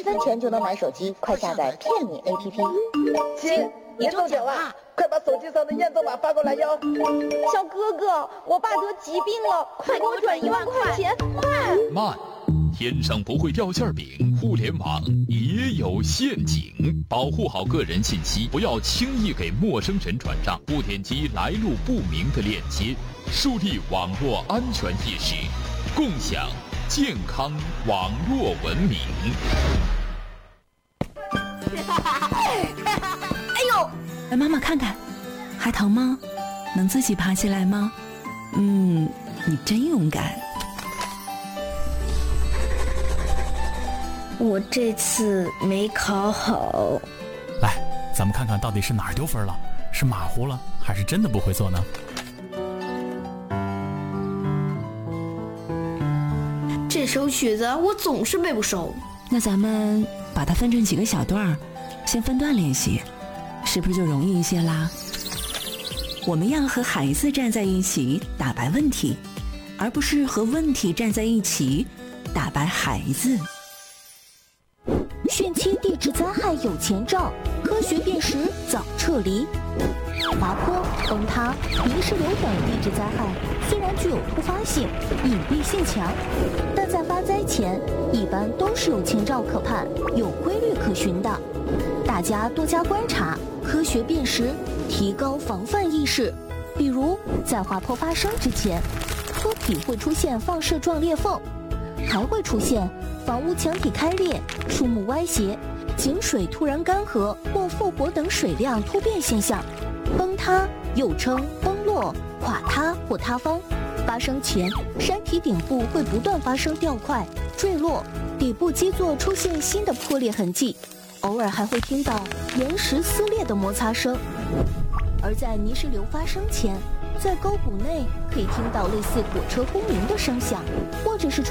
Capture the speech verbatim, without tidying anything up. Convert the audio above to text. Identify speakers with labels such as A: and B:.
A: 分钱就能买手机，快下载骗你 A P P。
B: 亲，你中奖了，快把手机上的验证码发过来哟。
C: 小哥哥，我爸得疾病了，快给我转一万块钱，快！
D: 慢，天上不会掉馅饼，互联网也有陷阱，保护好个人信息，不要轻易给陌生人转账，不点击来路不明的链接，树立网络安全意识，共享健康网络文明。
E: 哎呦，来妈妈看看，还疼吗？能自己爬起来吗？嗯，你真勇敢。
F: 我这次没考好。
G: 来，咱们看看到底是哪儿丢分了，是马虎了，还是真的不会做呢？
F: 这首曲子我总是背不熟。
E: 那咱们把它分成几个小段儿，先分段练习，是不是就容易一些啦？我们要和孩子站在一起打败问题，而不是和问题站在一起打败孩子。
H: 汛期地质灾害有前兆，科学辨识早撤离。滑坡、崩塌、泥石流等地质灾害虽然具有突发性、隐蔽性强，但在发灾前一般都是有前兆可盼、有规律可循的。大家多加观察，科学辨识，提高防范意识。比如在滑坡发生之前，坡体会出现放射状裂缝，还会出现房屋墙体开裂、树木歪斜、井水突然干涸或复活等水量突变现象。崩塌又称崩落、垮塌或塌方，发生前山体顶部会不断发生掉块、坠落，底部基座出现新的破裂痕迹，偶尔还会听到岩石撕裂的摩擦声。而在泥石流发生前，在沟谷内可以听到类似火车轰鸣的声响，或者是